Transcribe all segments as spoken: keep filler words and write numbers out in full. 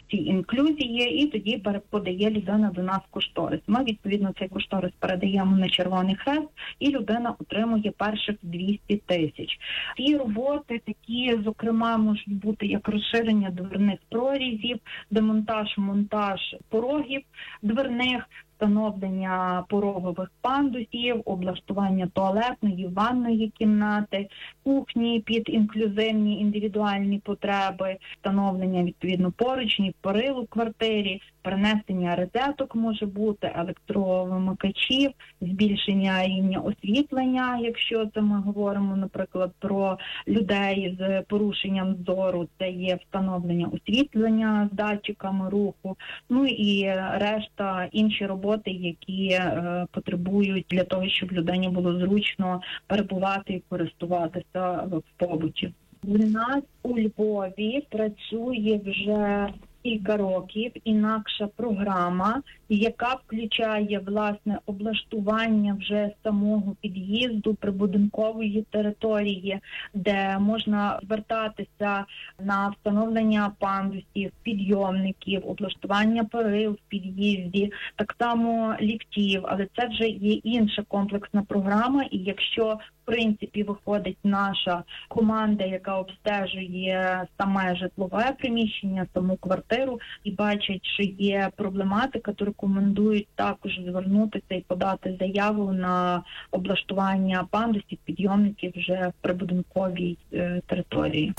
цій інклюзії, і тоді подає людина до нас кошторис. Ми, відповідно, цей кошторис передаємо на Червоний Хрест, і людина отримує перших двісті тисяч. Ці роботи такі, зокрема, можуть бути як розширення дверних прорізів, демонтаж, монтаж порогів дверних, встановлення порогових пандусів, облаштування туалетної, ванної кімнати, кухні під інклюзивні індивідуальні потреби, встановлення, відповідно, поручнів, перил у квартирі, перенесення розеток може бути, електровимикачів, збільшення рівня освітлення, якщо це ми говоримо, наприклад, про людей з порушенням зору, це є встановлення освітлення з датчиками руху, ну і решта інші роботи, які е, потребують для того, щоб людині було зручно перебувати і користуватися в побуті. У нас у Львові працює вже кілька років інакша програма, яка включає, власне, облаштування вже самого під'їзду прибудинкової території, де можна звертатися на встановлення пандусів, підйомників, облаштування перил в під'їзді, так само ліфтів, але це вже є інша комплексна програма, і якщо в принципі виходить наша команда, яка обстежує саме житлове приміщення, саму квартиру, і бачать, що є проблематика, то рекомендують також звернутися і подати заяву на облаштування пандусів, підйомників вже в прибудинковій е, території.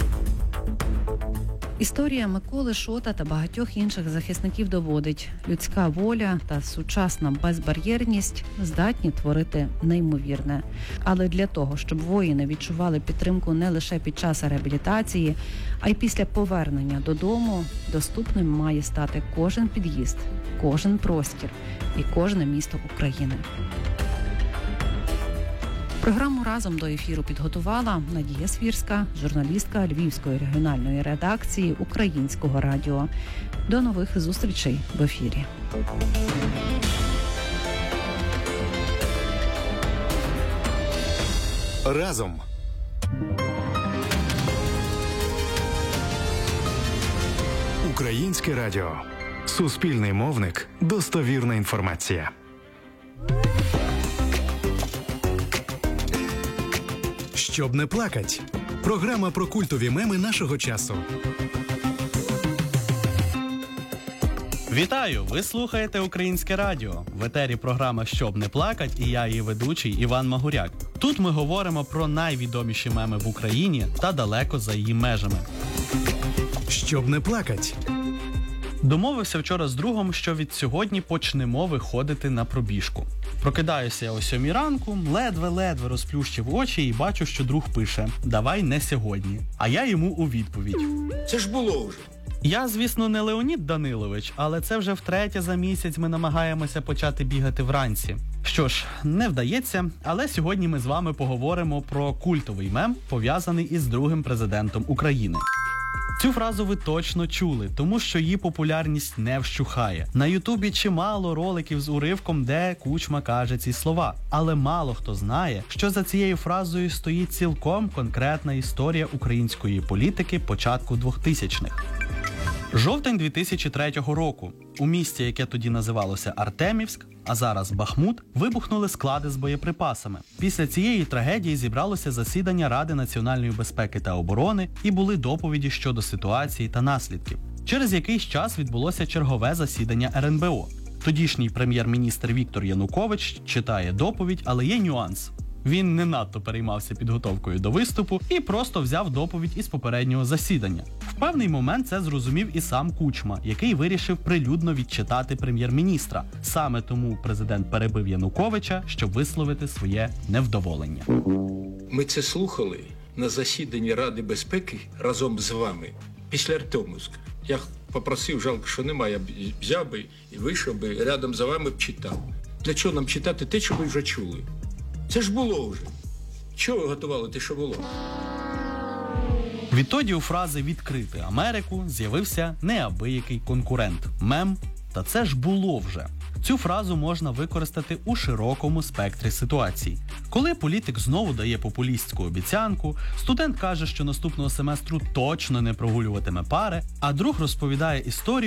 Історія Миколи Шота та багатьох інших захисників доводить, людська воля та сучасна безбар'єрність здатні творити неймовірне. Але для того, щоб воїни відчували підтримку не лише під час реабілітації, а й після повернення додому, доступним має стати кожен під'їзд, кожен простір і кожне місто України. Програму «Разом» до ефіру підготувала Надія Свірська, журналістка Львівської регіональної редакції Українського радіо. До нових зустрічей в ефірі. «Разом». Українське радіо. Суспільний мовник. Достовірна інформація. Щоб не плакать. Програма про культові меми нашого часу. Вітаю! Ви слухаєте Українське радіо. В етері програма «Щоб не плакать» і я, її ведучий Іван Магуряк. Тут ми говоримо про найвідоміші меми в Україні та далеко за її межами. Щоб не плакать. Домовився вчора з другом, що від сьогодні почнемо виходити на пробіжку. Прокидаюся я о сьомій ранку, ледве-ледве розплющив очі і бачу, що друг пише «Давай не сьогодні». А я йому у відповідь. Це ж було вже. Я, звісно, не Леонід Данилович, але це вже втретє за місяць ми намагаємося почати бігати вранці. Що ж, не вдається, але сьогодні ми з вами поговоримо про культовий мем, пов'язаний із другим президентом України. Цю фразу ви точно чули, тому що її популярність не вщухає. На Ютубі чимало роликів з уривком, де Кучма каже ці слова. Але мало хто знає, що за цією фразою стоїть цілком конкретна історія української політики початку двохтисячних. Жовтень дві тисячі третього року. У місті, яке тоді називалося Артемівськ, а зараз Бахмут, вибухнули склади з боєприпасами. Після цієї трагедії зібралося засідання Ради національної безпеки та оборони і були доповіді щодо ситуації та наслідків. Через якийсь час відбулося чергове засідання ер ен бе о. Тодішній прем'єр-міністр Віктор Янукович читає доповідь, але є нюанс. Він не надто переймався підготовкою до виступу і просто взяв доповідь із попереднього засідання. В певний момент це зрозумів і сам Кучма, який вирішив прилюдно відчитати прем'єр-міністра. Саме тому президент перебив Януковича, щоб висловити своє невдоволення. Ми це слухали на засіданні Ради безпеки разом з вами після Артемівська. Я попросив, жалко, що немає, взяв би і вийшов би, рядом за вами б читав. Для чого нам читати те, що ви вже чули? Це ж було вже. Чого ви готували те, що було? Відтоді у фрази «відкрити Америку» з'явився неабиякий конкурент – мем «та це ж було вже». Цю фразу можна використати у широкому спектрі ситуацій. Коли політик знову дає популістську обіцянку, студент каже, що наступного семестру точно не прогулюватиме пари, а друг розповідає історію,